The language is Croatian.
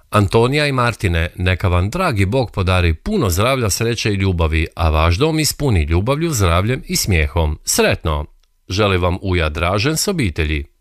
Antonija i Martine, neka vam dragi Bog podari puno zdravlja, sreće i ljubavi, a vaš dom ispuni ljubavlju, zdravljem i smijehom. Sretno! Želi vam uja Dražen s obitelji.